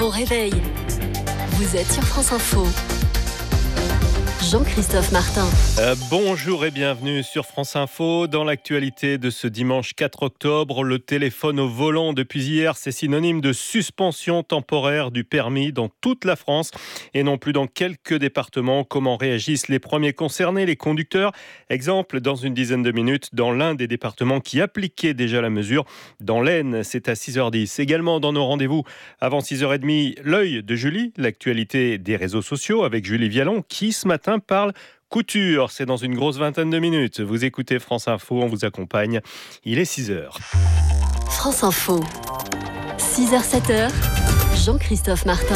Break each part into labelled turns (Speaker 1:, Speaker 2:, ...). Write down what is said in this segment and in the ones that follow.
Speaker 1: Bon réveil. Vous êtes sur France Info. Jean-Christophe Martin.
Speaker 2: Bonjour et bienvenue sur France Info. Dans l'actualité de ce dimanche 4 octobre, le téléphone au volant depuis hier, c'est synonyme de suspension temporaire du permis dans toute la France et non plus dans quelques départements. Comment réagissent les premiers concernés, les conducteurs? Exemple, dans une dizaine de minutes, dans l'un des départements qui appliquait déjà la mesure. Dans l'Aisne, c'est à 6h10. Également dans nos rendez-vous, avant 6h30, l'œil de Julie, l'actualité des réseaux sociaux avec Julie Vialon qui ce matin parle couture. C'est dans une grosse vingtaine de minutes. Vous écoutez France Info, on vous accompagne. Il est 6h.
Speaker 1: France Info. 6h, 7h. Jean-Christophe Martin.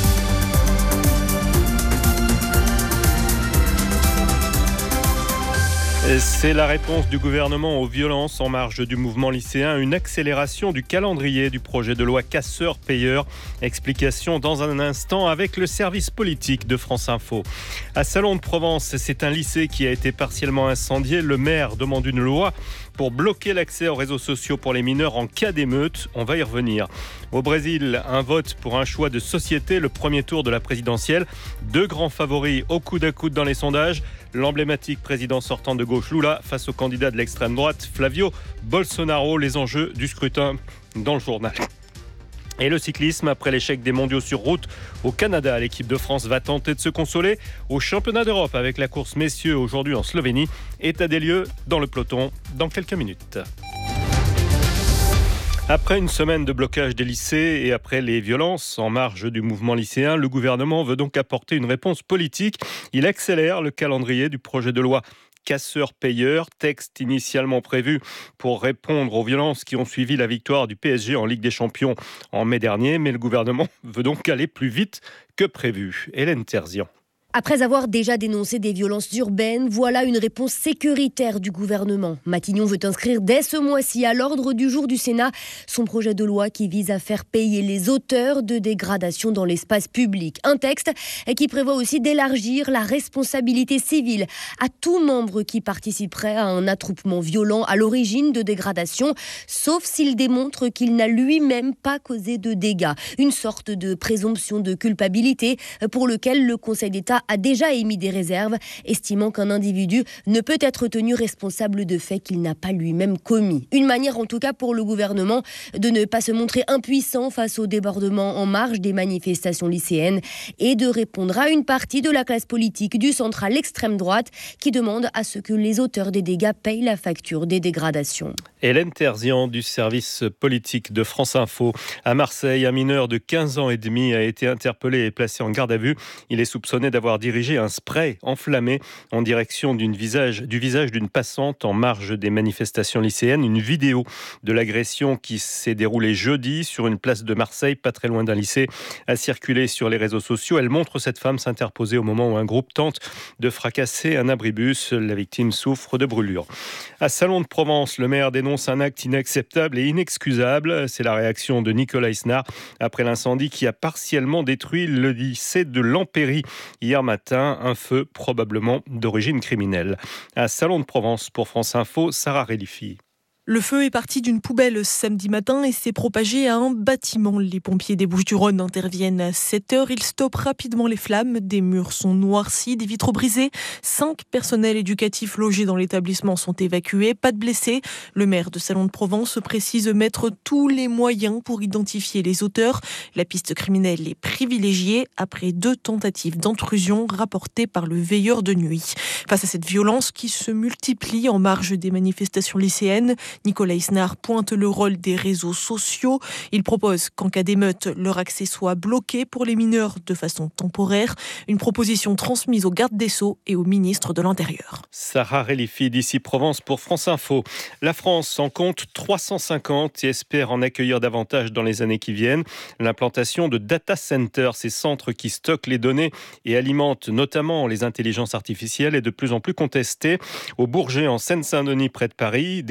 Speaker 2: C'est la réponse du gouvernement aux violences en marge du mouvement lycéen. Une accélération du calendrier du projet de loi casseurs-payeurs. Explication dans un instant avec le service politique de France Info. À Salon de Provence, c'est un lycée qui a été partiellement incendié. Le maire demande une loi pour bloquer l'accès aux réseaux sociaux pour les mineurs en cas d'émeute. On va y revenir. Au Brésil, un vote pour un choix de société, le premier tour de la présidentielle. Deux grands favoris au coude à coude dans les sondages. L'emblématique président sortant de gauche Lula face au candidat de l'extrême droite Flavio Bolsonaro. Les enjeux du scrutin dans le journal. Et le cyclisme, après l'échec des mondiaux sur route au Canada, l'équipe de France va tenter de se consoler au championnat d'Europe avec la course messieurs aujourd'hui en Slovénie. État des lieux dans le peloton dans quelques minutes. Après une semaine de blocage des lycées et après les violences en marge du mouvement lycéen, le gouvernement veut donc apporter une réponse politique. Il accélère le calendrier du projet de loi casseurs-payeurs, texte initialement prévu pour répondre aux violences qui ont suivi la victoire du PSG en Ligue des Champions en mai dernier. Mais le gouvernement veut donc aller plus vite que prévu. Hélène Terzian.
Speaker 3: Après avoir déjà dénoncé des violences urbaines, voilà une réponse sécuritaire du gouvernement. Matignon veut inscrire dès ce mois-ci à l'ordre du jour du Sénat son projet de loi qui vise à faire payer les auteurs de dégradations dans l'espace public. Un texte qui prévoit aussi d'élargir la responsabilité civile à tout membre qui participerait à un attroupement violent à l'origine de dégradations, sauf s'il démontre qu'il n'a lui-même pas causé de dégâts. Une sorte de présomption de culpabilité pour lequel le Conseil d'État a déjà émis des réserves, estimant qu'un individu ne peut être tenu responsable de faits qu'il n'a pas lui-même commis. Une manière en tout cas pour le gouvernement de ne pas se montrer impuissant face au débordement en marge des manifestations lycéennes et de répondre à une partie de la classe politique du centre à l'extrême droite qui demande à ce que les auteurs des dégâts payent la facture des dégradations.
Speaker 2: Hélène Terzian du service politique de France Info. À Marseille, un mineur de 15 ans et demi a été interpellé et placé en garde à vue. Il est soupçonné d'avoir dirigé un spray enflammé en direction du visage d'une passante en marge des manifestations lycéennes. Une vidéo de l'agression qui s'est déroulée jeudi sur une place de Marseille, pas très loin d'un lycée, a circulé sur les réseaux sociaux. Elle montre cette femme s'interposer au moment où un groupe tente de fracasser un abribus. La victime souffre de brûlures. À Salon de Provence, le maire dénonce un acte inacceptable et inexcusable. C'est la réaction de Nicolas Isnard après l'incendie qui a partiellement détruit le lycée de Lampéry hier matin. Un feu probablement d'origine criminelle. À Salon de Provence, pour France Info, Sarah Relifi.
Speaker 4: Le feu est parti d'une poubelle samedi matin et s'est propagé à un bâtiment. Les pompiers des Bouches-du-Rhône interviennent à 7h. Ils stoppent rapidement les flammes. Des murs sont noircis, des vitres brisées. 5 personnels éducatifs logés dans l'établissement sont évacués. Pas de blessés. Le maire de Salon de Provence précise mettre tous les moyens pour identifier les auteurs. La piste criminelle est privilégiée après 2 tentatives d'intrusion rapportées par le veilleur de nuit. Face à cette violence qui se multiplie en marge des manifestations lycéennes, Nicolas Isnard pointe le rôle des réseaux sociaux. Il propose qu'en cas d'émeute, leur accès soit bloqué pour les mineurs de façon temporaire. Une proposition transmise au garde des Sceaux et au ministre de l'Intérieur.
Speaker 2: Sarah Relifi d'ici Provence pour France Info. La France en compte 350 et espère en accueillir davantage dans les années qui viennent. L'implantation de data centers, ces centres qui stockent les données et alimentent notamment les intelligences artificielles, est de plus en plus contestée. Au Bourget, en Seine-Saint-Denis, près de Paris, des habitants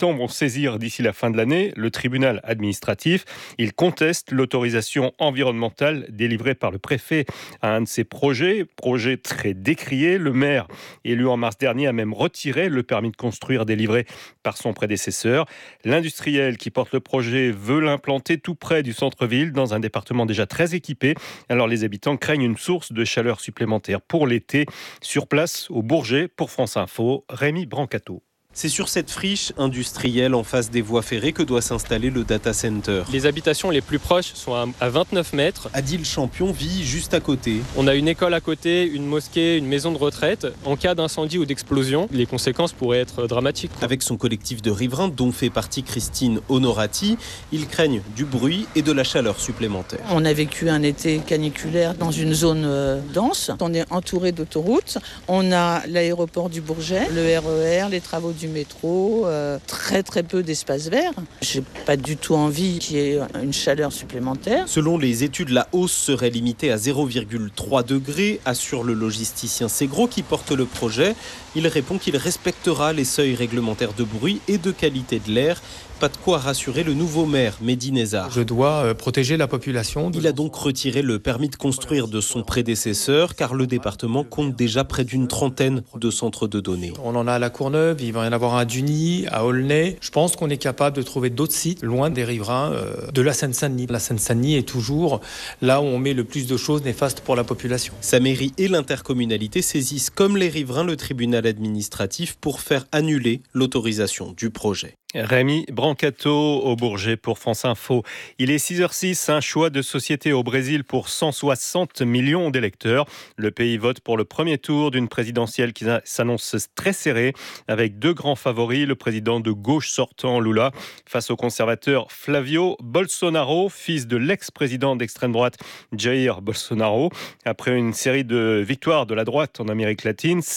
Speaker 2: habitants vont saisir d'ici la fin de l'année le tribunal administratif. Ils contestent l'autorisation environnementale délivrée par le préfet à un de ces projets très décrié. Le maire, élu en mars dernier, a même retiré le permis de construire délivré par son prédécesseur. L'industriel qui porte le projet veut l'implanter tout près du centre-ville, dans un département déjà très équipé. Alors les habitants craignent une source de chaleur supplémentaire pour l'été. Sur place, au Bourget, pour France Info, Rémi Brancato.
Speaker 5: C'est sur cette friche industrielle en face des voies ferrées que doit s'installer le data center.
Speaker 6: Les habitations les plus proches sont à 29 mètres.
Speaker 5: Adil Champion vit juste à côté.
Speaker 6: On a une école à côté, une mosquée, une maison de retraite. En cas d'incendie ou d'explosion, les conséquences pourraient être dramatiques.
Speaker 5: Avec son collectif de riverains, dont fait partie Christine Honorati, ils craignent du bruit et de la chaleur supplémentaire.
Speaker 7: On a vécu un été caniculaire dans une zone dense. On est entouré d'autoroutes. On a l'aéroport du Bourget, le RER, les travaux du métro, très peu d'espace vert. J'ai pas du tout envie qu'il y ait une chaleur supplémentaire.
Speaker 5: Selon les études, la hausse serait limitée à 0,3 degrés, assure le logisticien Segro qui porte le projet. Il répond qu'il respectera les seuils réglementaires de bruit et de qualité de l'air. Pas de quoi rassurer le nouveau maire, Mehdi Nezar.
Speaker 8: Je dois protéger la population.
Speaker 5: Il a donc retiré le permis de construire de son prédécesseur, car le département compte déjà près d'une trentaine de centres de données.
Speaker 8: On en a à La Courneuve, il va y en avoir à Duny, à Aulnay. Je pense qu'on est capable de trouver d'autres sites loin des riverains de la Seine-Saint-Denis. La Seine-Saint-Denis est toujours là où on met le plus de choses néfastes pour la population.
Speaker 5: Sa mairie et l'intercommunalité saisissent comme les riverains le tribunal administratif pour faire annuler l'autorisation du projet.
Speaker 2: Rémi Brancato au Bourget pour France Info. Il est 6h06, un choix de société au Brésil pour 160 millions d'électeurs. Le pays vote pour le premier tour d'une présidentielle qui s'annonce très serrée, avec deux grands favoris, le président de gauche sortant Lula face au conservateur Flavio Bolsonaro, fils de l'ex-président d'extrême droite Jair Bolsonaro. Après une série de victoires de la droite en Amérique latine,